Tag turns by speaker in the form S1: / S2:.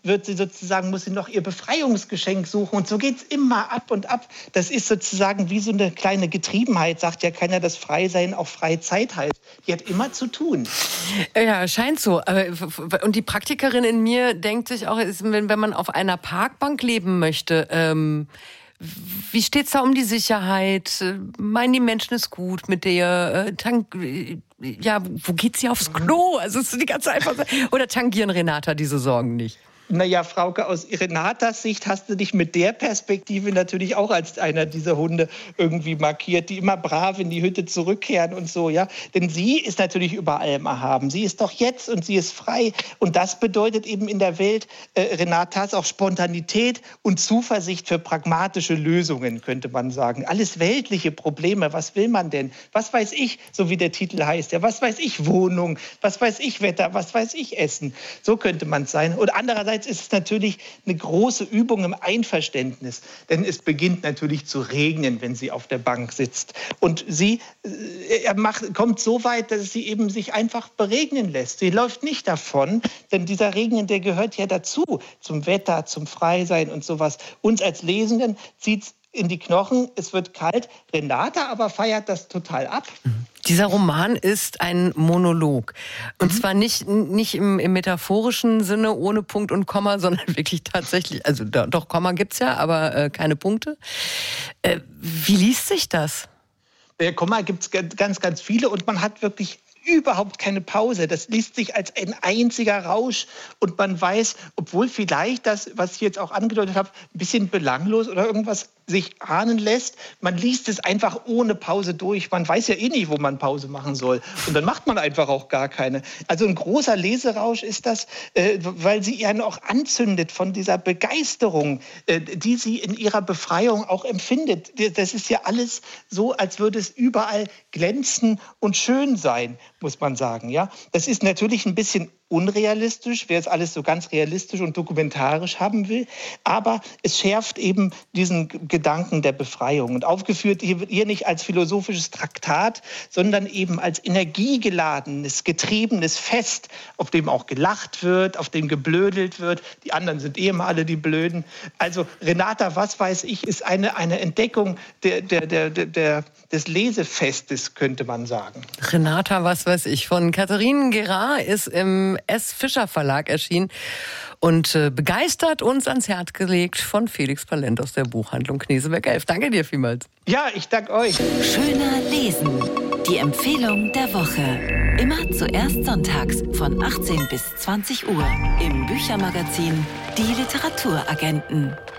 S1: muss sie noch ihr Befreiungsgeschenk suchen. Und so geht's immer ab und ab. Das ist sozusagen wie so eine kleine Getriebenheit, sagt ja keiner, dass Freisein auch Freizeit heißt. Die hat immer zu tun.
S2: Ja, scheint so. Und die Praktikerin in mir denkt sich auch, wenn man auf einer Parkbank leben möchte, wie steht's da um die Sicherheit? Meinen die Menschen es gut mit der wo geht sie aufs Klo? Also ist die ganze einfach oder tangieren Renata diese Sorgen nicht?
S1: Naja, Frauke, aus Renatas Sicht hast du dich mit der Perspektive natürlich auch als einer dieser Hunde irgendwie markiert, die immer brav in die Hütte zurückkehren und so, ja. Denn sie ist natürlich über allem erhaben. Sie ist doch jetzt und sie ist frei. Und das bedeutet eben in der Welt Renatas auch Spontanität und Zuversicht für pragmatische Lösungen, könnte man sagen. Alles weltliche Probleme, was will man denn? Was weiß ich, so wie der Titel heißt, ja, was weiß ich, Wohnung, was weiß ich, Wetter, was weiß ich, Essen. So könnte man es sein. Und andererseits ist es natürlich eine große Übung im Einverständnis, denn es beginnt natürlich zu regnen, wenn sie auf der Bank sitzt. Und sie kommt so weit, dass sie eben sich einfach beregnen lässt. Sie läuft nicht davon, denn dieser Regen, der gehört ja dazu, zum Wetter, zum Freisein und sowas. Uns als Lesenden zieht es in die Knochen, es wird kalt. Renata aber feiert das total ab.
S2: Dieser Roman ist ein Monolog. Und zwar nicht im metaphorischen Sinne ohne Punkt und Komma, sondern wirklich tatsächlich, also doch Komma gibt's ja, aber keine Punkte. Wie liest sich das?
S1: Komma gibt's ganz, ganz viele und man hat wirklich überhaupt keine Pause. Das liest sich als ein einziger Rausch und man weiß, obwohl vielleicht das, was ich jetzt auch angedeutet habe, ein bisschen belanglos oder irgendwas sich ahnen lässt, man liest es einfach ohne Pause durch. Man weiß ja eh nicht, wo man Pause machen soll. Und dann macht man einfach auch gar keine. Also ein großer Leserausch ist das, weil sie ihren auch anzündet von dieser Begeisterung, die sie in ihrer Befreiung auch empfindet. Das ist ja alles so, als würde es überall glänzen und schön sein, muss man sagen. Ja? Das ist natürlich ein bisschen unrealistisch, wer es alles so ganz realistisch und dokumentarisch haben will. Aber es schärft eben diesen Gedanken der Befreiung. Und aufgeführt hier nicht als philosophisches Traktat, sondern eben als energiegeladenes, getriebenes Fest, auf dem auch gelacht wird, auf dem geblödelt wird. Die anderen sind eh immer alle die Blöden. Also Renata, was weiß ich, ist eine Entdeckung des Lesefestes, könnte man sagen.
S2: Renata, was weiß ich, von Katharine Gerard ist im S. Fischer Verlag erschienen und begeistert uns ans Herz gelegt von Felix Palent aus der Buchhandlung Kneseberg 11. Danke dir vielmals.
S1: Ja, ich danke euch.
S3: Schöner Lesen. Die Empfehlung der Woche. Immer zuerst sonntags von 18 bis 20 Uhr im Büchermagazin Die Literaturagenten.